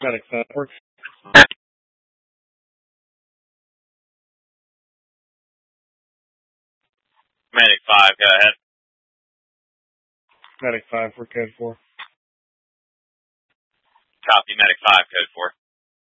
Medic 5 works. Medic 5, go ahead. Medic 5 for code 4. Copy, Medic 5, code 4.